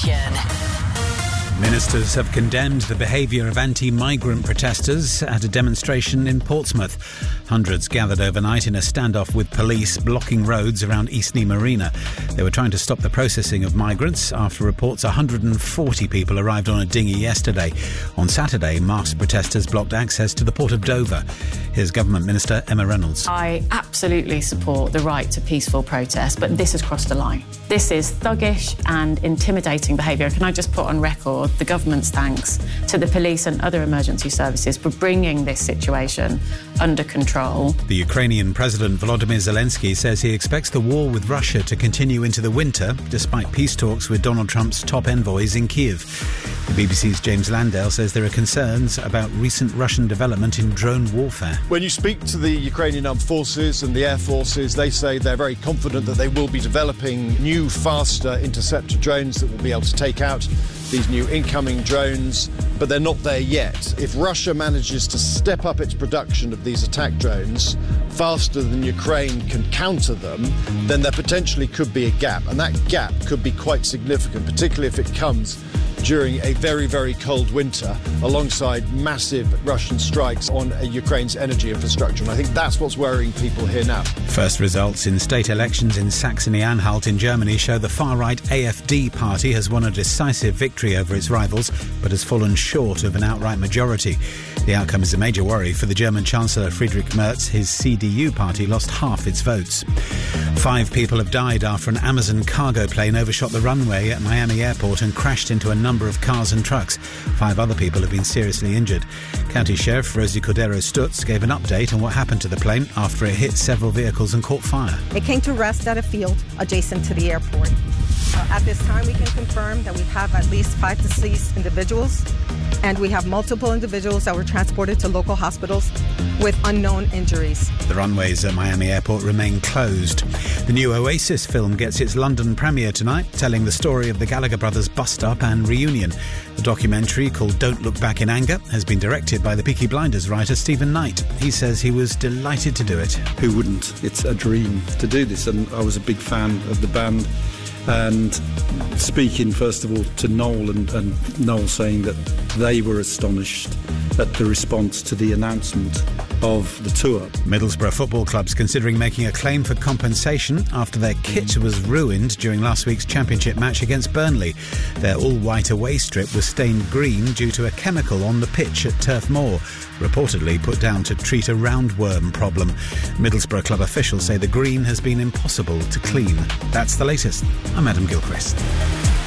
Nation. Ministers have condemned the behaviour of anti-migrant protesters at a demonstration in Portsmouth. Hundreds gathered overnight in a standoff with police blocking roads around Eastney Marina. They were trying to stop the processing of migrants after reports 140 people arrived on a dinghy yesterday. On Saturday, masked protesters blocked access to the port of Dover. Here's Government Minister Emma Reynolds. I absolutely support the right to peaceful protest, but this has crossed a line. This is thuggish and intimidating behaviour. Can I just put on record the government's thanks to the police and other emergency services for bringing this situation under control. The Ukrainian President Volodymyr Zelensky says he expects the war with Russia to continue into the winter, despite peace talks with Donald Trump's top envoys in Kyiv. The BBC's James Landale says there are concerns about recent Russian development in drone warfare. When you speak to the Ukrainian armed forces and the air forces, they say they're very confident that they will be developing new, faster interceptor drones that will be able to take out these new incoming drones, but they're not there yet. If Russia manages to step up its production of these attack drones faster than Ukraine can counter them, then there potentially could be a gap, and that gap could be quite significant, particularly if it comes during a very, very cold winter alongside massive Russian strikes on Ukraine's energy infrastructure. And I think that's what's worrying people here now. First results in state elections in Saxony-Anhalt in Germany show the far-right AfD party has won a decisive victory over its rivals, but has fallen short of an outright majority. The outcome is a major worry for the German Chancellor Friedrich Merz. His CDU party lost half its votes. 5 people have died after an Amazon cargo plane overshot the runway at Miami Airport and crashed into a number of cars and trucks. 5 other people have been seriously injured. County Sheriff Rosie Cordero Stutz gave an update on what happened to the plane after it hit several vehicles and caught fire. It came to rest at a field adjacent to the airport. At this time, we can confirm that we have at least 5 deceased individuals, and we have multiple individuals that were transported to local hospitals with unknown injuries. The runways at Miami Airport remain closed. The new Oasis film gets its London premiere tonight, telling the story of the Gallagher brothers bust-up and reunion. The documentary, called Don't Look Back in Anger, has been directed by the Peaky Blinders writer Stephen Knight. He says he was delighted to do it. Who wouldn't? It's a dream to do this, and I was a big fan of the band. And speaking first of all to Noel and Noel saying that they were astonished at the response to the announcement of the tour. Middlesbrough Football Club's considering making a claim for compensation after their kit was ruined during last week's championship match against Burnley. Their all-white away strip was stained green due to a chemical on the pitch at Turf Moor, reportedly put down to treat a roundworm problem. Middlesbrough club officials say the green has been impossible to clean. That's the latest. I'm Adam Gilchrist.